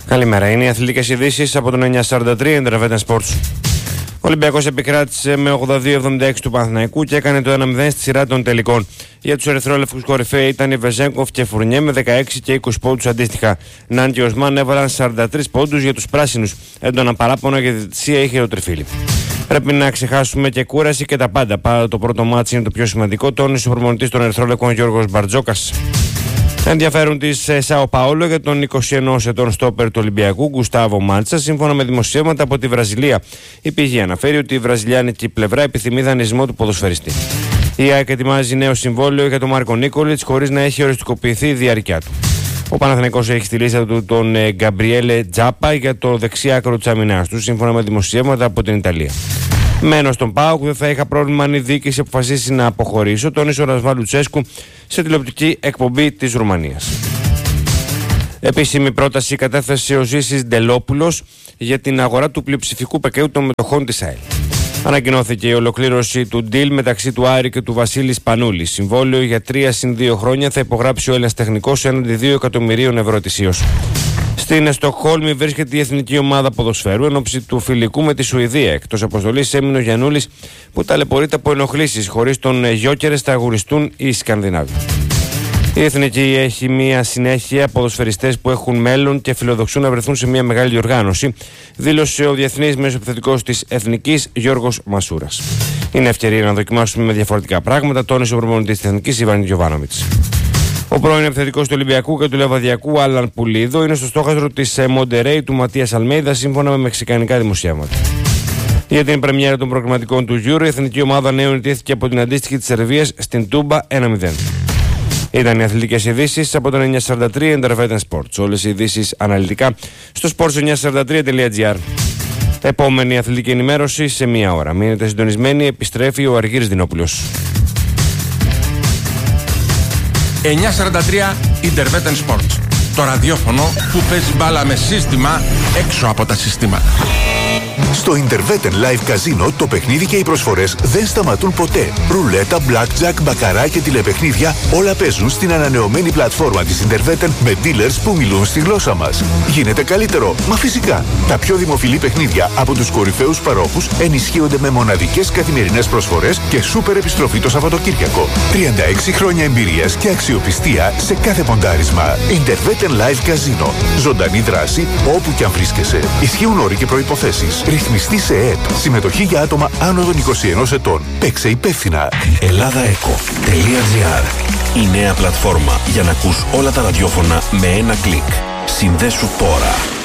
Καλημέρα. Είναι οι αθλητικές ειδήσεις από τον 943 Intervetan Sports. Ο Ολυμπιακός επικράτησε με 82-76 του Παναθηναϊκού και έκανε το 1-0 στη σειρά των τελικών. Για τους ερυθρόλευκους κορυφαίοι ήταν οι Βεζέγκοφ και Φουρνιέ με 16 και 20 πόντους αντίστοιχα. Ναν και Οσμάν έβαλαν 43 πόντους για τους πράσινους. Έντονα παράπονα για τη διαιτησία είχε ο Τριφίλη. Πρέπει να ξεχάσουμε και κούραση και τα πάντα. Παρά το πρώτο μάτσι είναι το πιο σημαντικό, τόνισε ο προπονητής των ερυθρόλευκων Γιώργος Μπαρτζόκας. Ενδιαφέρουν τη Σάο Πάολο για τον 21 ετών στόπερ του Ολυμπιακού Γκουστάβο Μάντσα, σύμφωνα με δημοσιεύματα από τη Βραζιλία. Η πηγή αναφέρει ότι η βραζιλιάνικη πλευρά επιθυμεί δανεισμό του ποδοσφαιριστή. Η ΑΕΚ ετοιμάζει νέο συμβόλαιο για τον Μάρκο Νίκολιτς χωρίς να έχει οριστικοποιηθεί η διάρκεια του. Ο Παναθηναϊκός έχει στη λίστα του τον Γκαμπριέλε Τζάπα για το δεξί άκρο της αμυνάς του, σύμφωνα με δημοσιεύματα από την Ιταλία. Μένω στον ΠΑΟΚ, δεν θα είχα πρόβλημα αν η διοίκηση αποφασίσει να αποχωρήσω, τόνισε ο Ρασβάλ Λουτσέσκου σε τηλεοπτική εκπομπή της Ρουμανίας. Επίσημη πρόταση κατέθεσε ο Ζήσης Ντελόπουλος για την αγορά του πλειοψηφικού πακέτου των μετοχών της ΑΕΛ. Ανακοινώθηκε η ολοκλήρωση του deal μεταξύ του Άρη και του Βασίλη Σπανούλη. Συμβόλαιο για 3+2 χρόνια θα υπογράψει ο Έλληνας τεχνικός έναντι 2 εκατομμυρίων ευρώ ετησίως. Στην Στοκχόλμη βρίσκεται η εθνική ομάδα ποδοσφαίρου εν ώψη του φιλικού με τη Σουηδία. Εκτός αποστολής έμεινε ο Γιαννούλης που ταλαιπωρείται από ενοχλήσεις. Χωρίς τον Γιόκερες θα αγωνιστούν οι Σκανδινάβοι. Η εθνική έχει μια συνέχεια ποδοσφαιριστές που έχουν μέλλον και φιλοδοξούν να βρεθούν σε μια μεγάλη διοργάνωση, δήλωσε ο διεθνής μεσοεπιθετικός της εθνικής Γιώργος Μασούρας. Είναι ευκαιρία να δοκιμάσουμε με διαφορετικά πράγματα, τόνισε ο προπονητής της εθνικής Ιβάνι Γιοβάνοβιτς. Ο πρώην επιθετικός του Ολυμπιακού και του Λεβαδιακού Άλαν Πουλίδο είναι στο στόχαστρο της Μοντερέι του Ματίας Αλμέιδα, σύμφωνα με μεξικανικά δημοσιεύματα. Για την πρεμιέρα των προγραμματικών του Euro, η εθνική ομάδα νέων ιτήθηκε από την αντίστοιχη της Σερβίας στην Τούμπα 1-0. Ήταν οι αθλητικές ειδήσεις από τον 943 Intervetan Sports. Όλες οι ειδήσεις αναλυτικά στο sports943.gr. Επόμενη αθλητική ενημέρωση σε μία ώρα. Μείνετε συντονισμένοι, επιστρέφει ο Αργύρης Δινόπουλος. 943 Intervetan Sports. Το ραδιόφωνο που παίζει μπάλα με σύστημα έξω από τα συστήματα. Στο Intervetan Live Casino το παιχνίδι και οι προσφορές δεν σταματούν ποτέ. Ρουλέτα, blackjack, μπακαρά και τηλεπαιχνίδια όλα παίζουν στην ανανεωμένη πλατφόρμα της Intervetan με dealers που μιλούν στη γλώσσα μας. Γίνεται καλύτερο? Μα φυσικά. Τα πιο δημοφιλή παιχνίδια από τους κορυφαίους παρόχους ενισχύονται με μοναδικές καθημερινές προσφορές και σούπερ επιστροφή το Σαββατοκύριακο. 36 χρόνια εμπειρίας και αξιοπιστία σε κάθε ποντάρισμα. Intervetan Live Casino. Ζωντανή δράση όπου και αν βρίσκεσαι. Ισχύουν όροι και προϋποθέσεις. Ρυθμιστή σε ΕΕΠ. Συμμετοχή για άτομα άνω των 21 ετών. Παίξε υπεύθυνα. ElladaEco.gr. Η νέα πλατφόρμα για να ακούς όλα τα ραδιόφωνα με ένα κλικ. Συνδέσου τώρα.